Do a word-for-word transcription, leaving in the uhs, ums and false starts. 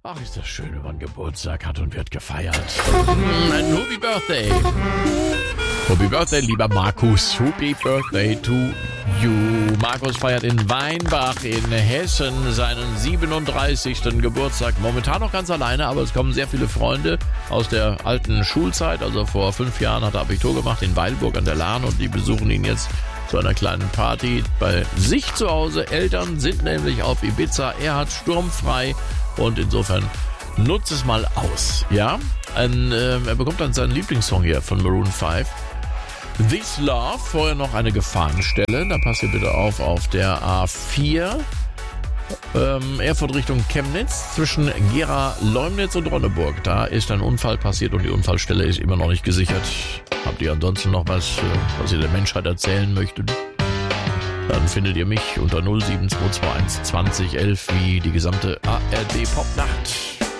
Ach, ist das schön, wenn man Geburtstag hat und wird gefeiert. Ein Happy Birthday. Happy Birthday, lieber Markus. Happy Birthday to you. Markus feiert in Weinbach in Hessen seinen siebenunddreißigsten Geburtstag. Momentan noch ganz alleine, aber es kommen sehr viele Freunde aus der alten Schulzeit. Also vor fünf Jahren hat er Abitur gemacht in Weilburg an der Lahn und die besuchen ihn jetzt zu einer kleinen Party bei sich zu Hause. Eltern sind nämlich auf Ibiza. Er hat sturmfrei und insofern nutzt es mal aus. Ja, Ein, äh, er bekommt dann seinen Lieblingssong hier von Maroon fünf. This Love, vorher noch eine Gefahrenstelle. Da passt ihr bitte auf auf der A vier. Ähm, Erfurt Richtung Chemnitz zwischen Gera, Leumnitz und Ronneburg. Da ist ein Unfall passiert und die Unfallstelle ist immer noch nicht gesichert. Habt ihr ansonsten noch was, was ihr der Menschheit erzählen möchtet? Dann findet ihr mich unter null sieben zwei zwei eins zwanzig elf wie die gesamte A R D Popnacht.